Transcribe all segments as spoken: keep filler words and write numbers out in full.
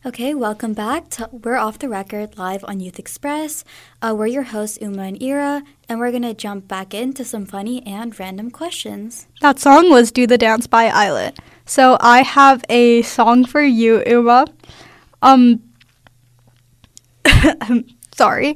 Okay, welcome back. To, we're off the record live on Youth Express. Uh, we're your hosts, Uma and Ira, and we're going to jump back into some funny and random questions. That song was Do the Dance by Islet. So I have a song for you, Uma. Um, sorry.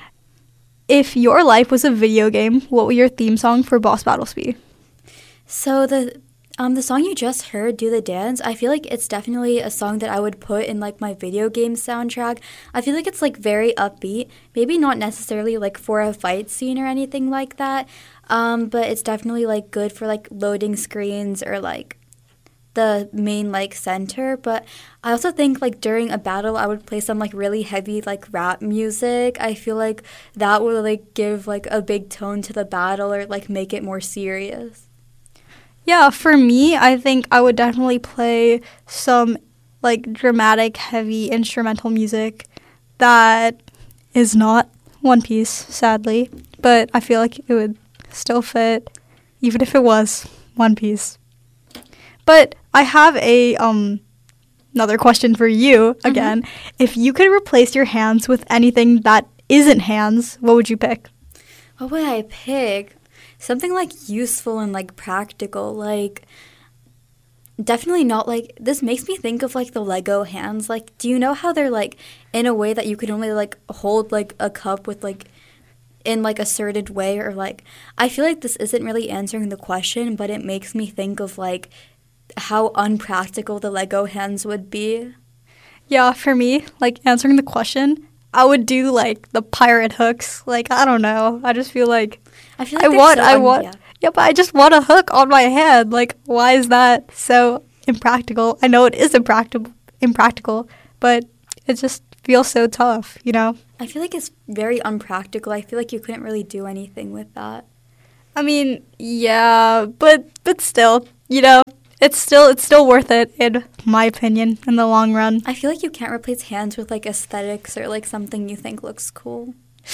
If your life was a video game, what would your theme song for Boss Battles be? So the um the song you just heard, Do the Dance, I feel like it's definitely a song that I would put in like my video game soundtrack. I feel like it's like very upbeat, maybe not necessarily like for a fight scene or anything like that, um, but it's definitely like good for like loading screens or like the main like center. But I also think like during a battle I would play some like really heavy like rap music. I feel like that would like give like a big tone to the battle or like make it more serious. Yeah, for me, I think I would definitely play some like dramatic, heavy instrumental music that is not One Piece, sadly, but I feel like it would still fit even if it was One Piece. But I have a um another question for you again. Mm-hmm. If you could replace your hands with anything that isn't hands, what would you pick? What would I pick? Something like useful and like practical, like definitely not like, this makes me think of like the Lego hands. Like, do you know how they're like in a way that you could only like hold like a cup with like in like a certain way, or like, I feel like this isn't really answering the question, but it makes me think of like how unpractical the Lego hands would be. Yeah, for me, like answering the question, I would do like the pirate hooks. Like, I don't know. I just feel like I feel like I want, so I un- want, yeah. yeah, but I just want a hook on my hand. Like, why is that so impractical? I know it is impractical, impractical, but it just feels so tough, you know? I feel like it's very unpractical. I feel like you couldn't really do anything with that. I mean, yeah, but but still, you know, it's still it's still worth it in my opinion in the long run. I feel like you can't replace hands with like aesthetics or like something you think looks cool.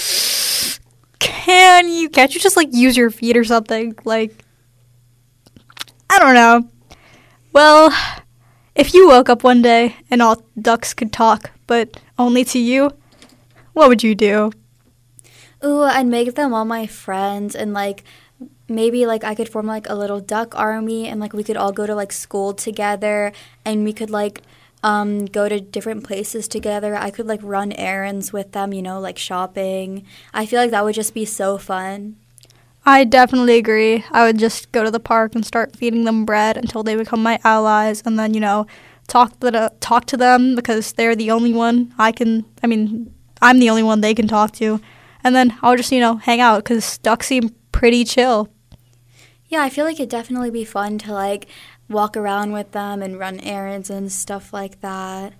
Can you? Can't you just like use your feet or something? Like, I don't know. Well, if you woke up one day and all ducks could talk, but only to you, what would you do? Ooh, I'd make them all my friends, and like maybe like I could form like a little duck army, and like we could all go to like school together, and we could like um go to different places together. I could like run errands with them, you know, like shopping. I feel like that would just be so fun. I definitely agree. I would just go to the park and start feeding them bread until they become my allies, and then, you know, talk to, talk to them because they're the only one I can, I mean, I'm the only one they can talk to. And then I'll just, you know, hang out because ducks seem pretty chill. Yeah, I feel like it'd definitely be fun to like walk around with them and run errands and stuff like that.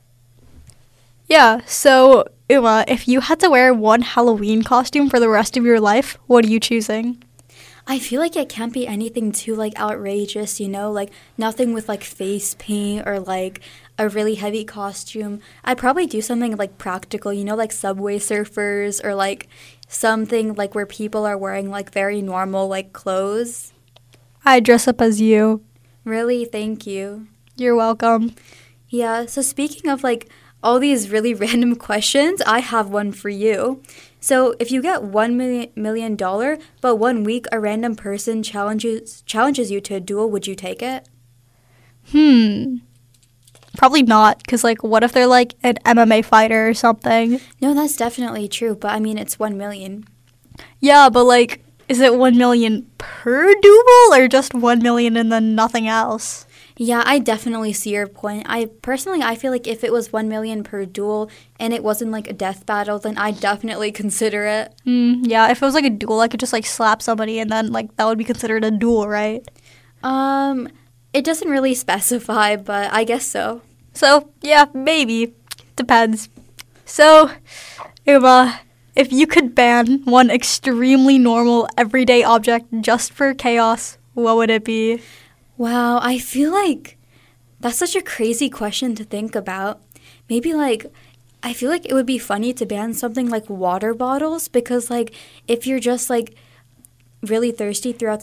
Yeah, so Uma, if you had to wear one Halloween costume for the rest of your life, what are you choosing? I feel like it can't be anything too like outrageous, you know, like nothing with like face paint or like a really heavy costume. I'd probably do something like practical, you know, like Subway Surfers, or like something like where people are wearing like very normal like clothes. I'd dress up as you. Really? Thank you. You're welcome. Yeah, so speaking of like all these really random questions, I have one for you. So if you get one million million dollar, but one week a random person challenges challenges you to a duel, would you take it? Hmm. Probably not, because, like, what if they're, like, an M M A fighter or something? No, that's definitely true, but I mean, it's one million. Yeah, but, like, is it one million per duel or just one million and then nothing else? Yeah, I definitely see your point. I personally, I feel like if it was one million per duel and it wasn't like a death battle, then I'd definitely consider it. Mm, yeah, if it was like a duel, I could just like slap somebody and then like that would be considered a duel, right? Um, it doesn't really specify, but I guess so. So, yeah, maybe. Depends. So, Uma, if you could ban one extremely normal everyday object just for chaos, what would it be? Wow, I feel like that's such a crazy question to think about. Maybe like, I feel like it would be funny to ban something like water bottles, because like if you're just like really thirsty throughout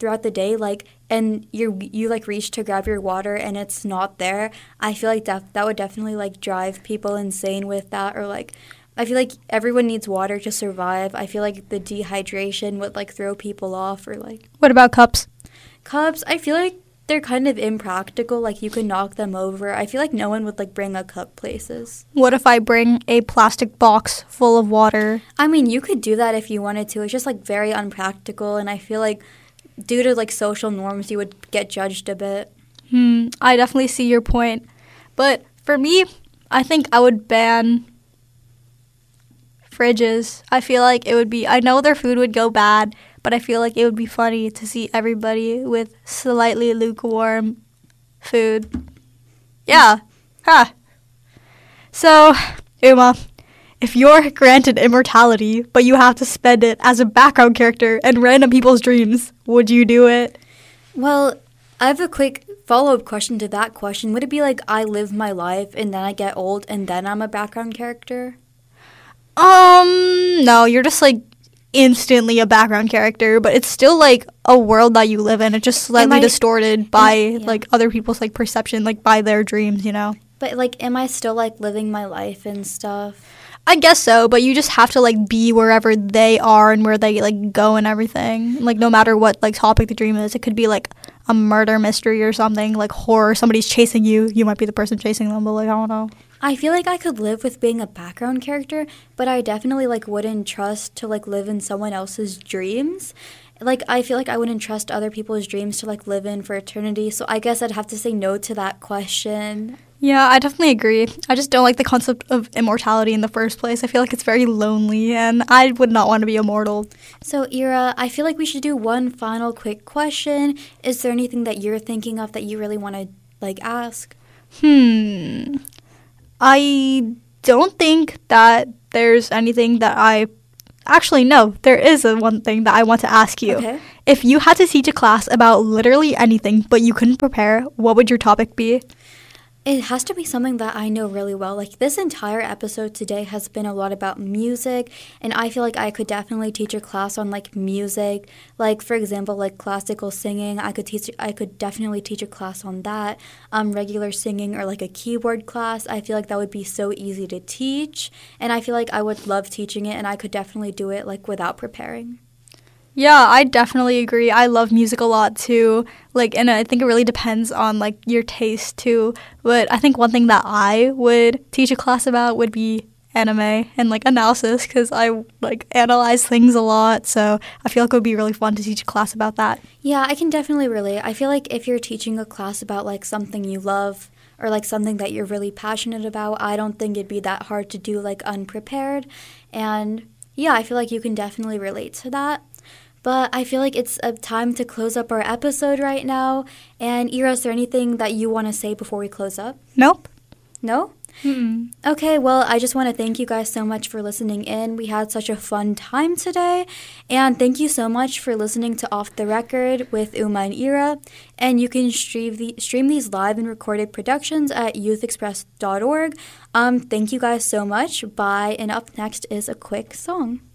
throughout the day, like, and you you like reach to grab your water and it's not there, I feel like that that would definitely like drive people insane with that. Or like, I feel like everyone needs water to survive. I feel like the dehydration would like throw people off. Or like, What about cups? cups, I feel like they're kind of impractical. Like, you could knock them over. I feel like no one would like bring a cup places. What if I bring a plastic box full of water? I mean, you could do that if you wanted to. It's just like very unpractical, and I feel like due to like social norms, you would get judged a bit. Hmm, I definitely see your point. But for me, I think I would ban fridges. I feel like it would be, I know their food would go bad, but I feel like it would be funny to see everybody with slightly lukewarm food. Yeah. Huh. So, Uma, if you're granted immortality, but you have to spend it as a background character in random people's dreams, would you do it? Well, I have a quick follow-up question to that question. Would it be like I live my life and then I get old and then I'm a background character? Um, no, you're just like instantly a background character, but it's still like a world that you live in. It's just slightly I, distorted by yeah. like other people's like perception, like by their dreams, you know? But like, am I still like living my life and stuff? I guess so, but you just have to like be wherever they are and where they like go and everything. Like, no matter what like topic the dream is, it could be like a murder mystery or something, like horror. Somebody's chasing you. You might be the person chasing them, but like, I don't know. I feel like I could live with being a background character, but I definitely like wouldn't trust to like live in someone else's dreams. Like, I feel like I wouldn't trust other people's dreams to like live in for eternity. So I guess I'd have to say no to that question. Yeah, I definitely agree. I just don't like the concept of immortality in the first place. I feel like it's very lonely, and I would not want to be immortal. So, Ira, I feel like we should do one final quick question. Is there anything that you're thinking of that you really want to like ask? Hmm. I don't think that there's anything that I... Actually, no. There is a one thing that I want to ask you. Okay. If you had to teach a class about literally anything, but you couldn't prepare, what would your topic be? It has to be something that I know really well. Like, this entire episode today has been a lot about music, and I feel like I could definitely teach a class on like music. Like, for example, like classical singing, I could teach. I could definitely teach a class on that. Um, regular singing or like a keyboard class, I feel like that would be so easy to teach, and I feel like I would love teaching it, and I could definitely do it like without preparing. Yeah, I definitely agree. I love music a lot too. Like, and I think it really depends on like your taste too. But I think one thing that I would teach a class about would be anime and like analysis, because I like analyze things a lot. So I feel like it would be really fun to teach a class about that. Yeah, I can definitely relate. I feel like if you're teaching a class about like something you love or like something that you're really passionate about, I don't think it'd be that hard to do like unprepared. And yeah, I feel like you can definitely relate to that. But I feel like it's a time to close up our episode right now. And Ira, is there anything that you want to say before we close up? Nope. No? Mm-mm. Okay, well, I just want to thank you guys so much for listening in. We had such a fun time today. And thank you so much for listening to Off the Record with Uma and Ira. And you can stream, the, stream these live and recorded productions at youth express dot org. Um, thank you guys so much. Bye. And up next is a quick song.